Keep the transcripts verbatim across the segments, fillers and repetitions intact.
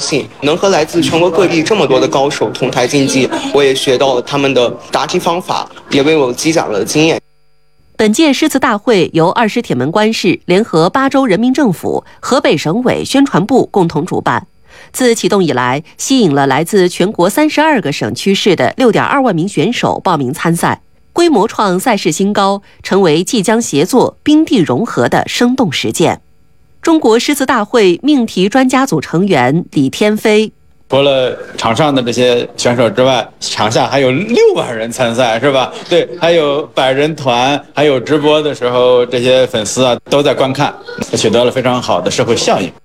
兴，能和来自全国各地这么多的高手同台竞技，我也学到了他们的答题方法，也为我积攒了经验。 本届诗词大会由二师铁门关市联合巴州人民政府、河北省委宣传部共同主办。自启动以来，吸引了来自全国三十二个省区市的 六点二万名选手报名参赛，规模创赛事新高，成为即将协作冰地融合的生动实践。中国诗词大会命题专家组成员李天飞， 除了场上的这些选手之外，场下还有六万人参赛，是吧？对，还有百人团，还有直播的时候，这些粉丝啊都在观看，取得了非常好的社会效应。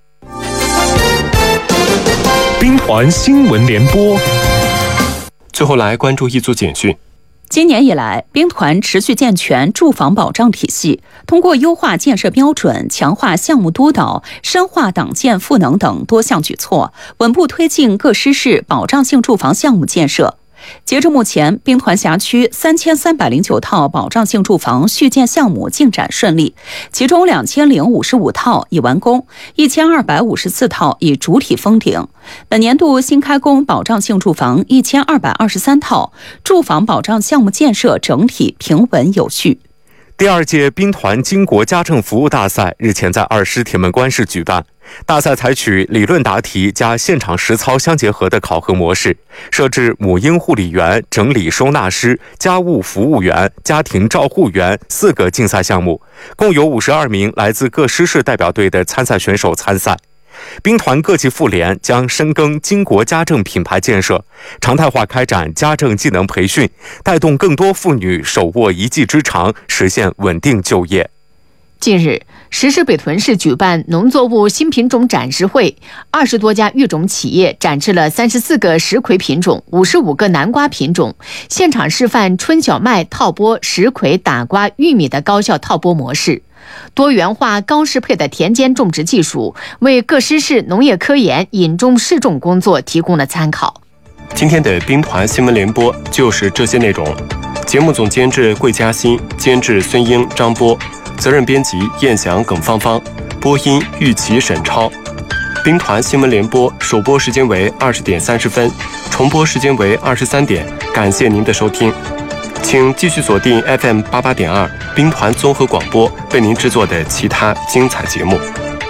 兵团新闻联播，最后来关注一组简讯。 今年以来，兵团持续健全住房保障体系，通过优化建设标准、强化项目督导、深化党建赋能等多项举措，稳步推进各师市保障性住房项目建设。截至目前，兵团辖区三千三百零九套保障性住房续建项目进展顺利，其中两千零五十五套已完工，一千二百五十四套已主体封顶。本年度新开工保障性住房一千二百二十三套，住房保障项目建设整体平稳有序。 第二届兵团经国家政服务大赛日前在二师铁门关市举办。大赛采取理论答题加现场实操相结合的考核模式，设置母婴护理员、整理收纳师、家务服务员、家庭照护员四个竞赛项目，共有五十二名来自各师市代表队的参赛选手参赛。兵团各级妇联将深耕经国家政品牌建设，常态化开展家政技能培训，带动更多妇女手握一技之长，实现稳定就业。 近日，石狮北屯市举办农作物新品种展示会，二十多家育种企业展示了三十四个石葵品种、五十五个南瓜品种，现场示范春小麦套播石葵、打瓜、玉米的高效套播模式。多元化高适配的田间种植技术，为各师市农业科研引种试种工作提供了参考。 今天的兵团新闻联播就是这些内容。节目总监制桂嘉欣，监制孙英、张波，责任编辑燕翔、耿芳芳，播音玉琪、沈超。兵团新闻联播首播时间为二十点三十分，重播时间为二十三点。感谢您的收听，请继续锁定 F M 八八点二兵团综合广播为您制作的其他精彩节目。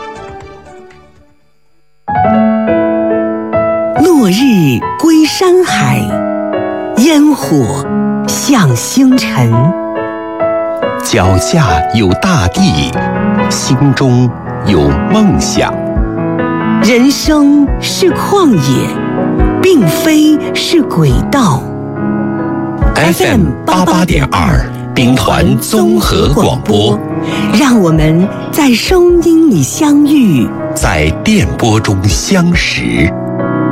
落日归山海，烟火向星辰。 脚下有大地，心中有梦想。 人生是旷野，并非是轨道。 F M 八八点二兵团综合广播， 让我们在声音里相遇， 在电波中相识。